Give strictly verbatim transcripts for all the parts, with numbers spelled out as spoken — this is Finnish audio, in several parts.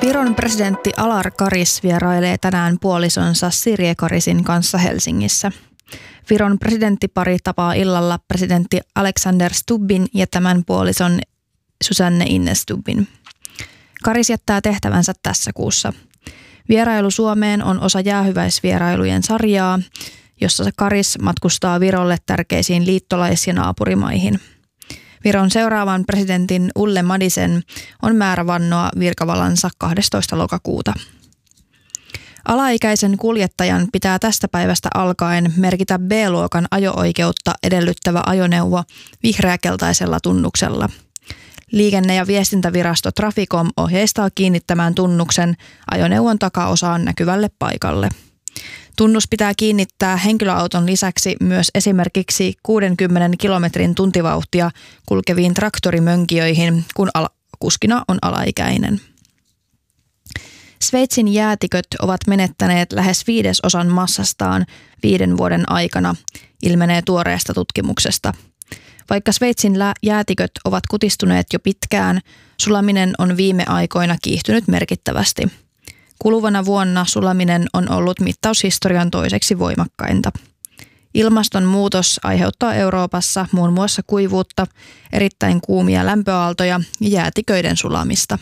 Viron presidentti Alar Karis vierailee tänään puolisonsa Sirje Karisin kanssa Helsingissä. Viron presidenttipari tapaa illalla presidentti Alexander Stubbin ja tämän puolison Susanne Ines Stubbin. Karis jättää tehtävänsä tässä kuussa. Vierailu Suomeen on osa jäähyväisvierailujen sarjaa, jossa Karis matkustaa Virolle tärkeisiin liittolais- ja naapurimaihin. Viron seuraavan presidentin Ulle Madisen on määrä vannoa virkavallansa kahdestoista lokakuuta. Alaikäisen kuljettajan pitää tästä päivästä alkaen merkitä B-luokan ajo-oikeutta edellyttävä ajoneuvo vihreäkeltaisella tunnuksella. Liikenne- ja viestintävirasto Traficom ohjeistaa kiinnittämään tunnuksen ajoneuvon takaosaan näkyvälle paikalle. Tunnus pitää kiinnittää henkilöauton lisäksi myös esimerkiksi kuudenkymmenen kilometrin tuntivauhtia kulkeviin traktorimönkijöihin, kun ala- kuskina on alaikäinen. Sveitsin jäätiköt ovat menettäneet lähes viidesosan massastaan viiden vuoden aikana, ilmenee tuoreesta tutkimuksesta. Vaikka Sveitsin jäätiköt ovat kutistuneet jo pitkään, sulaminen on viime aikoina kiihtynyt merkittävästi. Kuluvana vuonna sulaminen on ollut mittaushistorian toiseksi voimakkainta. Ilmastonmuutos aiheuttaa Euroopassa muun muassa kuivuutta, erittäin kuumia lämpöaaltoja ja jäätiköiden sulamista.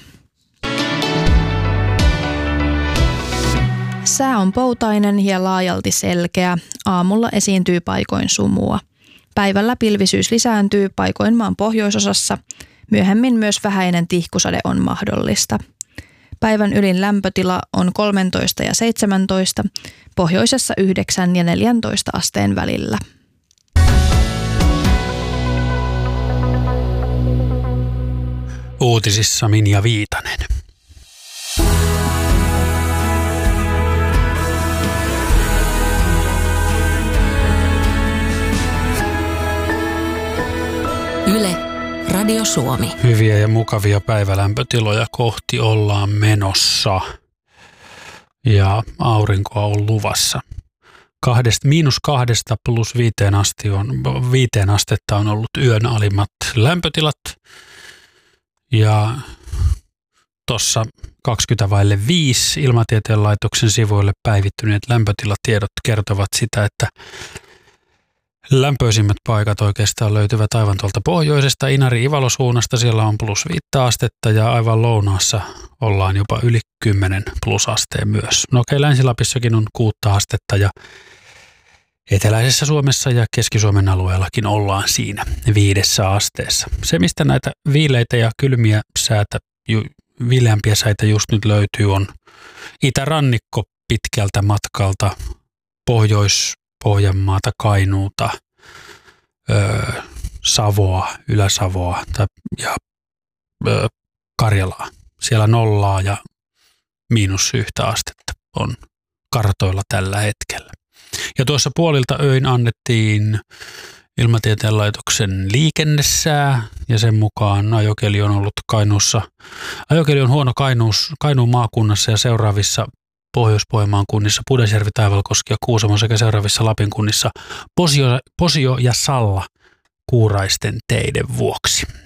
Sää on poutainen ja laajalti selkeä. Aamulla esiintyy paikoin sumua. Päivällä pilvisyys lisääntyy paikoin maan pohjoisosassa. Myöhemmin myös vähäinen tihkusade on mahdollista. Päivän ylin lämpötila on kolmetoista ja seitsemäntoista, pohjoisessa yhdeksän ja neljäntoista asteen välillä. Uutisissa Minja Viitanen. Yle, Radio Suomi. Hyviä ja mukavia päivälämpötiloja kohti ollaan menossa ja aurinkoa on luvassa. Kahdesta, miinus kahdesta plus viiteen, asti on, viiteen astetta on ollut yön alimmat lämpötilat ja tuossa kaksikymmentä vaille viisi Ilmatieteen laitoksen sivuille päivittyneet lämpötilatiedot kertovat sitä, että lämpöisimmät paikat oikeastaan löytyvät aivan tuolta pohjoisesta Inari-Ivalo-suunnasta. Siellä on plus viittä astetta ja aivan lounaassa ollaan jopa yli kymmenen plus asteen myös. No okei, Länsi-Lapissakin on kuutta astetta ja eteläisessä Suomessa ja Keski-Suomen alueellakin ollaan siinä viidessä asteessa. Se, mistä näitä viileitä ja kylmiä säätä, viileämpiä säitä just nyt löytyy, on itärannikko pitkältä matkalta, Pohjois- Pohjanmaata, Kainuuta, öö, Savoa, Ylä-Savoa tai, ja öö, Karjalaa. Siellä nollaa ja miinus yhtä astetta on kartoilla tällä hetkellä. Ja tuossa puolilta öin annettiin Ilmatieteen laitoksen liikennesää ja sen mukaan ajokeli on ollut Kainuussa. Ajokeli on huono Kainuus, Kainuun maakunnassa ja seuraavissa Pohjois-Pohjanmaan kunnissa Pudasjärvi, Taivalkoski ja Kuusamo sekä seuraavissa Lapin kunnissa Posio, Posio ja Salla kuuraisten teiden vuoksi.